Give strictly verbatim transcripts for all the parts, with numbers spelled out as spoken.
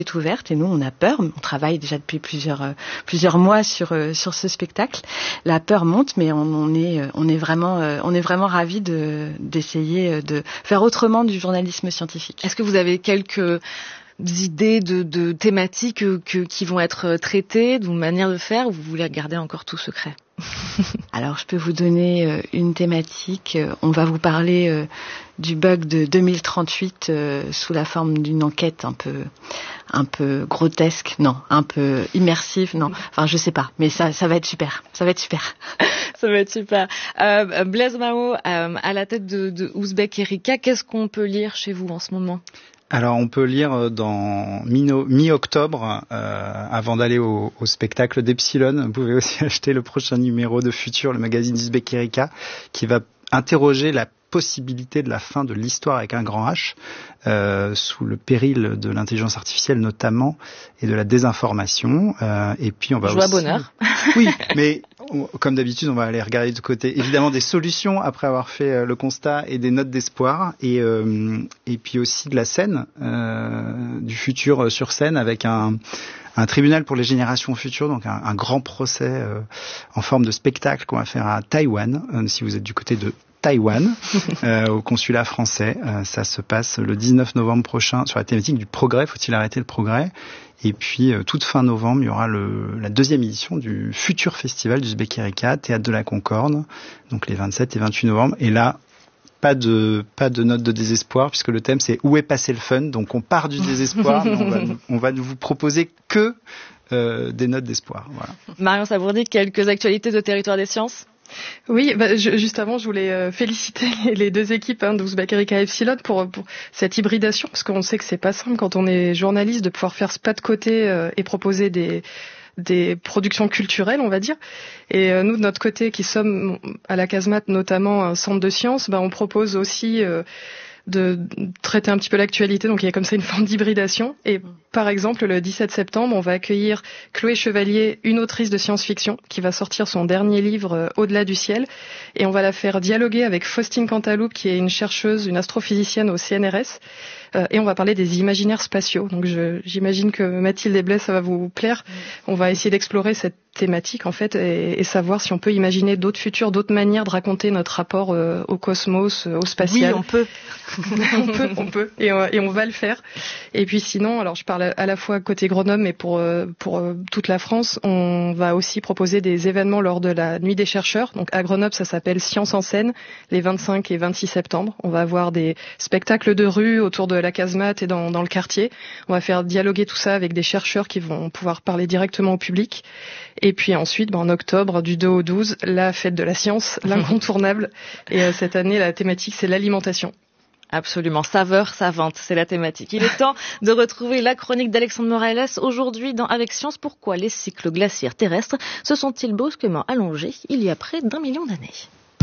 est ouverte et nous on a peur, on travaille déjà depuis plusieurs euh, plusieurs mois sur euh, sur ce spectacle. La peur monte, mais on, on est on est vraiment euh, on est vraiment ravis de d'essayer de faire autrement du journalisme scientifique. Est-ce que vous avez quelques idées de, de thématiques que, que, qui vont être traitées, d'une manière de faire, ou vous voulez garder encore tout secret? Alors, je peux vous donner euh, une thématique. On va vous parler euh, du bug de deux mille trente-huit euh, sous la forme d'une enquête un peu, un peu grotesque, non, un peu immersive, non. Enfin, je sais pas, mais ça, ça va être super. Ça va être super. Ça va être super. Euh, Blaise Mao, euh, à la tête de, de Ouzbek Erika, qu'est-ce qu'on peut lire chez vous en ce moment? Alors, on peut lire dans mi- mi-octobre, euh, avant d'aller au, au spectacle d'Epsilon. Vous pouvez aussi acheter le prochain numéro de Futur, le magazine d'Ouzbek Erika, qui va interroger la possibilité de la fin de l'histoire avec un grand H, euh, sous le péril de l'intelligence artificielle notamment, et de la désinformation. Euh, et puis on va Joie aussi... bonheur. Oui, mais on, comme d'habitude, on va aller regarder du côté, évidemment, des solutions après avoir fait euh, le constat et des notes d'espoir, et euh, et puis aussi de la scène, euh, du futur euh, sur scène avec un un tribunal pour les générations futures, donc un, un grand procès euh, en forme de spectacle qu'on va faire à Taïwan, euh, si vous êtes du côté de Taïwan, euh, au consulat français. Euh, ça se passe le dix-neuf novembre prochain sur la thématique du progrès. Faut-il arrêter le progrès? Et puis, euh, toute fin novembre, il y aura le, la deuxième édition du futur festival d'Ouzbek Erika, Théâtre de la Concorde, donc les vingt-sept et vingt-huit novembre. Et là, pas de pas de note de désespoir, puisque le thème c'est où est passé le fun. Donc on part du désespoir, mais on va on va vous proposer que euh, des notes d'espoir. Voilà. Marion Sabourdi, quelques actualités de Territoire des Sciences? Oui, bah, je, juste avant, je voulais euh, féliciter les, les deux équipes hein, d'Ouzbek Erika et Epsilon pour, pour cette hybridation, parce qu'on sait que c'est pas simple quand on est journaliste de pouvoir faire ce pas de côté euh, et proposer des des productions culturelles, on va dire. Et euh, nous, de notre côté, qui sommes à la Casemate notamment un centre de sciences, bah, on propose aussi euh, de traiter un petit peu l'actualité. Donc il y a comme ça une forme d'hybridation. Et par exemple, le dix-sept septembre, on va accueillir Chloé Chevalier, une autrice de science-fiction, qui va sortir son dernier livre euh, Au-delà du ciel. Et on va la faire dialoguer avec Faustine Cantaloupe, qui est une chercheuse, une astrophysicienne au C N R S. Euh, et on va parler des imaginaires spatiaux. Donc je, j'imagine que Mathilde et Blaise, ça va vous plaire. On va essayer d'explorer cette thématique en fait et, et savoir si on peut imaginer d'autres futurs, d'autres manières de raconter notre rapport euh, au cosmos, euh, au spatial. Oui, on peut. on peut, on peut, et, euh, et on va le faire. Et puis sinon, alors je parle à la fois côté Grenoble, mais pour euh, pour euh, toute la France, on va aussi proposer des événements lors de la Nuit des chercheurs. Donc à Grenoble, ça s'appelle Science en scène, les vingt-cinq et vingt-six septembre. On va avoir des spectacles de rue autour de la Casemate et dans, dans le quartier. On va faire dialoguer tout ça avec des chercheurs qui vont pouvoir parler directement au public. Et puis ensuite, ben, en octobre, du deux au douze, la fête de la science, l'incontournable. Et euh, cette année, la thématique, c'est l'alimentation. Absolument, saveur savante, c'est la thématique. Il est temps de retrouver la chronique d'Alexandre Morales aujourd'hui dans Avec Science. Pourquoi les cycles glaciaires terrestres se sont-ils brusquement allongés il y a près d'un million d'années?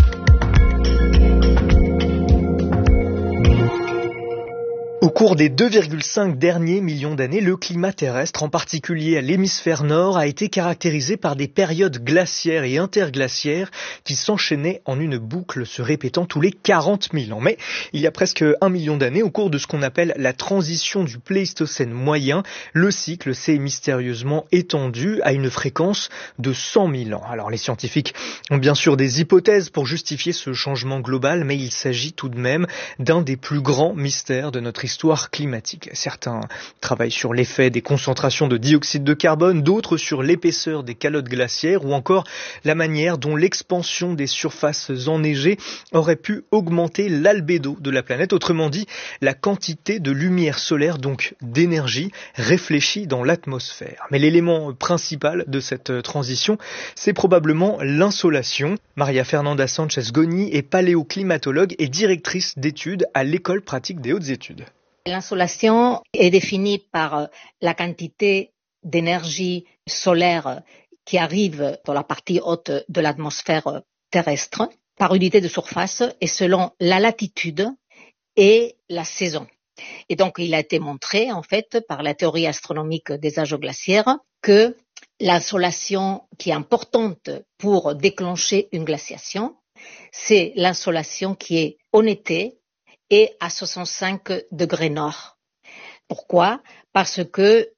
Au cours des deux virgule cinq derniers millions d'années, le climat terrestre, en particulier à l'hémisphère nord, a été caractérisé par des périodes glaciaires et interglaciaires qui s'enchaînaient en une boucle se répétant tous les quarante mille ans. Mais il y a presque un million d'années, au cours de ce qu'on appelle la transition du Pléistocène moyen, le cycle s'est mystérieusement étendu à une fréquence de cent mille ans. Alors les scientifiques ont bien sûr des hypothèses pour justifier ce changement global, mais il s'agit tout de même d'un des plus grands mystères de notre histoire climatique. Certains travaillent sur l'effet des concentrations de dioxyde de carbone, d'autres sur l'épaisseur des calottes glaciaires ou encore la manière dont l'expansion des surfaces enneigées aurait pu augmenter l'albédo de la planète, autrement dit la quantité de lumière solaire, donc d'énergie, réfléchie dans l'atmosphère. Mais l'élément principal de cette transition, c'est probablement l'insolation. Maria Fernanda Sanchez Goni est paléoclimatologue et directrice d'études à l'École pratique des hautes études. L'insolation est définie par la quantité d'énergie solaire qui arrive dans la partie haute de l'atmosphère terrestre par unité de surface et selon la latitude et la saison. Et donc, il a été montré, en fait, par la théorie astronomique des âges glaciaires que l'insolation qui est importante pour déclencher une glaciation, c'est l'insolation qui est en été et à soixante-cinq degrés nord. Pourquoi? Parce que